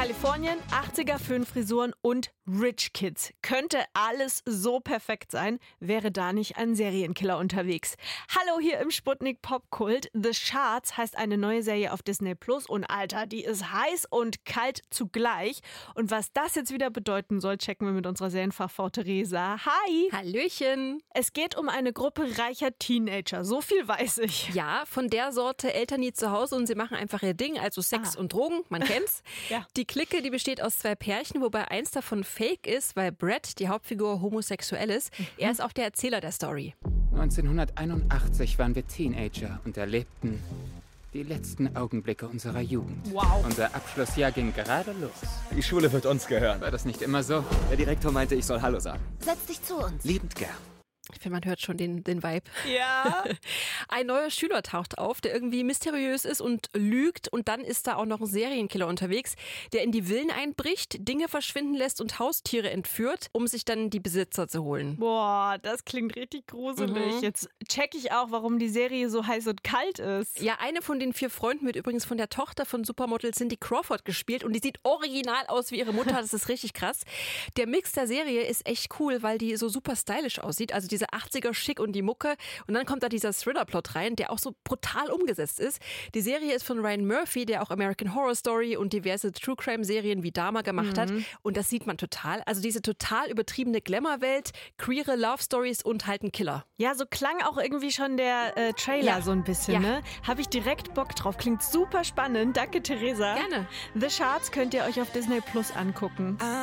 Kalifornien, 80er Föhnfrisuren und Rich Kids. Könnte alles so perfekt sein, wäre da nicht ein Serienkiller unterwegs. Hallo hier im Sputnik Popkult. The Shards heißt eine neue Serie auf Disney Plus und Alter, die ist heiß und kalt zugleich. Und was das jetzt wieder bedeuten soll, checken wir mit unserer Serienfachfrau Theresa. Hi! Hallöchen! Es geht um eine Gruppe reicher Teenager, so viel weiß ich. Ja, von der Sorte Eltern nie zu Hause und sie machen einfach ihr Ding, also Sex und Drogen, man kennt's. Ja. Die Clique, die besteht aus 2 Pärchen, wobei eins davon fake ist, weil Brett, die Hauptfigur, homosexuell ist. Er ist auch der Erzähler der Story. 1981 waren wir Teenager und erlebten die letzten Augenblicke unserer Jugend. Wow. Unser Abschlussjahr ging gerade los. Die Schule wird uns gehören. War das nicht immer so? Der Direktor meinte, ich soll Hallo sagen. Setz dich zu uns. Liebend gern. Ich finde, man hört schon den Vibe. Ja. Ein neuer Schüler taucht auf, der irgendwie mysteriös ist und lügt. Und dann ist da auch noch ein Serienkiller unterwegs, der in die Villen einbricht, Dinge verschwinden lässt und Haustiere entführt, um sich dann die Besitzer zu holen. Boah, das klingt richtig gruselig. Jetzt check ich auch, warum die Serie so heiß und kalt ist. Ja, eine von den 4 Freunden wird übrigens von der Tochter von Supermodel Cindy Crawford gespielt und die sieht original aus wie ihre Mutter, das ist richtig krass. Der Mix der Serie ist echt cool, weil die so super stylisch aussieht, also diese 80er Schick und die Mucke und dann kommt da dieser Thriller-Plot rein, der auch so brutal umgesetzt ist. Die Serie ist von Ryan Murphy, der auch American Horror Story und diverse True-Crime-Serien wie Dahmer gemacht hat und das sieht man total. Also diese total übertriebene Glamour-Welt, queere Love-Stories und halt ein Killer. Ja, so klang auch irgendwie schon der Trailer so ein bisschen, ne? Habe ich direkt Bock drauf. Klingt super spannend. Danke, Theresa. Gerne. The Shards könnt ihr euch auf Disney Plus angucken.